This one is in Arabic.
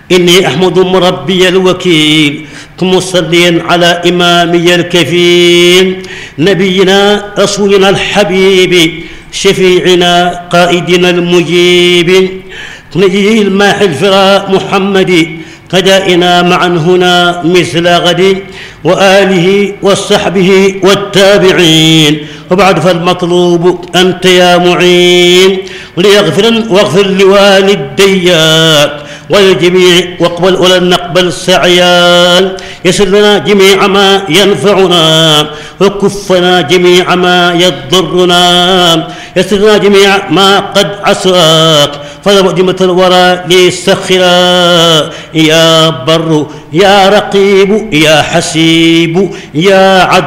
إني أحمد مربي الوكيل مصليا على إمامي الكفيل نبينا رسولنا الحبيب شفيعنا قائدنا المجيب نجي الماحي الفراء محمد قدائنا معا هنا مثل غد وآله وصحبه والتابعين وبعد فالمطلوب أنت يا معين واغفر لوالديك وللجميع واقبل ولن نقبل سعيان يسر لنا جميع ما ينفعنا وكفنا جميع ما يضرنا يسر لنا جميع ما قد عساك فلا مؤجمة الورى ليستخرا يا بر يا رقيب يا حسيب يا عدل